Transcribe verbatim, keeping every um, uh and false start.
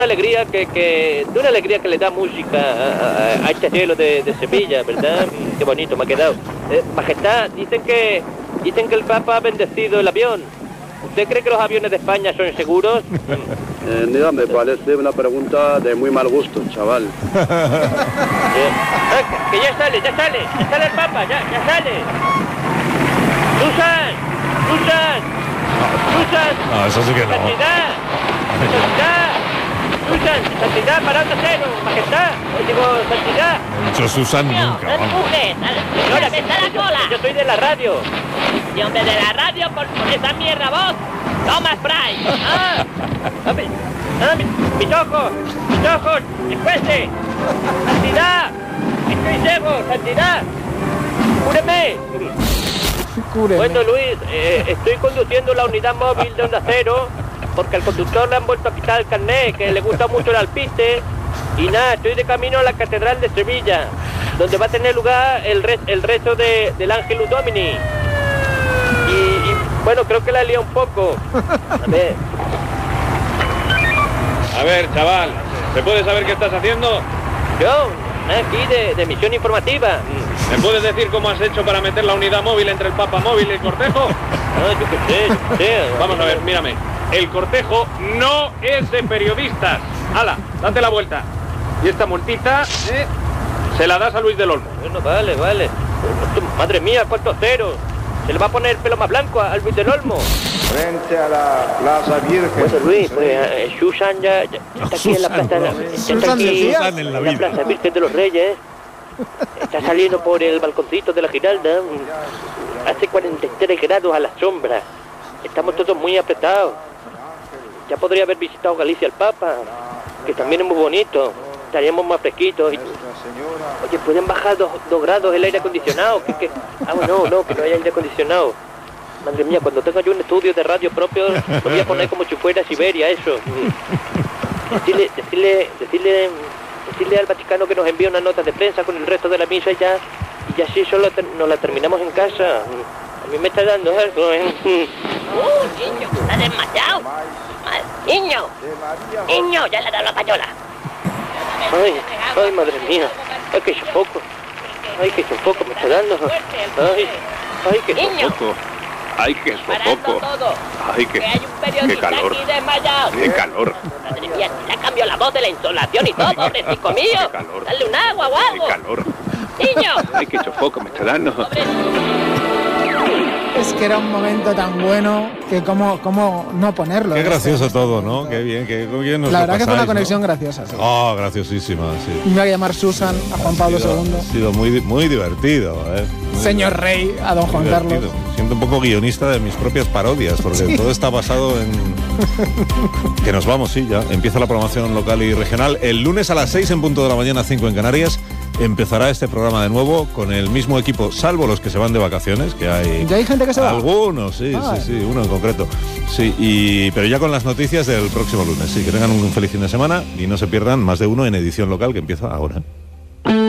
alegría que, que de una alegría que le da música a, a, a este cielo de, de Sevilla, ¿verdad? Qué bonito me ha quedado. Eh, Majestad, dicen que dicen que el Papa ha bendecido el avión. ¿Usted cree que los aviones de España son seguros? Eh, mira, me parece una pregunta de muy mal gusto, chaval. Eh, ah, que ya sale, ya sale, ya sale el Papa, ya, ya sale. Susan, Susan, Susan. No, eso sí que no. Santidad, Santidad. Susan, Santidad, parando cero, Majestad, digo, Santidad. Mucho Susan No, nunca, no vamos. empujes. Señora, me está la cola. Yo soy de la radio. Y hombre de la radio, por, por esa mierda voz. Toma spray. Ah, a ver, ah, mi- mis ojos, mis ojos, despuese. Santidad, estoy ciego, Santidad. Cúreme. Cúreme. Bueno, Luis, eh, estoy conduciendo la unidad móvil de Onda Cero porque al conductor le han vuelto a quitar el carnet, que le gusta mucho el alpiste. Y nada, estoy de camino a la Catedral de Sevilla, donde va a tener lugar el, re- el rezo de, del Angelus Domini. Y, y, bueno, creo que la he liado un poco. A ver, A ver, chaval, ¿se puede saber qué estás haciendo? yo, aquí de, de misión informativa. ¿Me puedes decir cómo has hecho para meter la unidad móvil entre el Papa Móvil y el cortejo? No, yo qué sé, yo qué sé. Vamos a ver, mírame. El cortejo no es de periodistas. ¡Hala! Date la vuelta. Y esta multita, ¿eh? Se la das a Luis del Olmo. Bueno, vale, vale. Madre mía, cuántos ceros. Se le va a poner el pelo más blanco a Luis del Olmo. Frente a la Plaza Virgen. Bueno, Luis, pues eh, Susan ya, ya- ya está aquí en la Susan, plaza. no. Ya está Susan aquí decía. Susan en la en la vida. plaza Virgen de los Reyes. Está saliendo por el balconcito de la Giralda. Hace cuarenta y tres grados a la sombra. Estamos todos muy apretados. Ya podría haber visitado Galicia el Papa, que también es muy bonito. Estaríamos más fresquitos. Y- Oye, ¿pueden bajar dos, dos grados el aire acondicionado? ¿Qué, qué? Ah, bueno, no, que no hay aire acondicionado. Madre mía, cuando tenga yo un estudio de radio propio, lo voy a poner como si fuera Siberia, eso. Decirle, decirle, decirle, decirle al Vaticano que nos envíe una nota de prensa con el resto de la misa y ya, y ya sí solo ter- nos la terminamos en casa. A mí me está dando algo, ¿eh? Uh, niño, está desmayado. Madre- Niño, niño, ya le ha dado la payola. Ay, ay, madre mía. Ay, que sofoco. Ay, que sofoco me está dando. Ay, ay, que Niño. sofoco. Ay, qué Parando todo. Ay, Que hay un periodista aquí desmayado. qué calor. Madre mía, le ha cambiado la voz de la insolación y todo, pobrecito mío. Qué calor. Dale un agua o algo. calor. Niño, Ay, qué sofoco me está dando. pobre- Es que era un momento tan bueno que cómo, cómo no ponerlo. Qué ¿eh? gracioso todo, ¿no? Qué bien, qué bien nos La lo verdad que fue una pasáis, conexión ¿no? graciosa, sí. Oh, graciosísima, sí. Me iba a llamar Susan a Juan Pablo Ha sido- segundo. Ha sido muy, di- muy divertido, ¿eh? Muy Señor Rey a don Juan divertido. Carlos. Siento un poco guionista de mis propias parodias, porque Sí. todo está basado en... que nos vamos, sí, ya. Empieza la programación local y regional. El lunes a las seis en punto de la mañana, cinco en Canarias, empezará este programa de nuevo con el mismo equipo, salvo los que se van de vacaciones, que hay... ¿Ya hay gente que se va? Algunos, sí, Ah. sí, sí, uno en concreto. Sí, y, pero ya con las noticias del próximo lunes. Sí, que tengan un feliz fin de semana y no se pierdan más de uno en edición local que empieza ahora.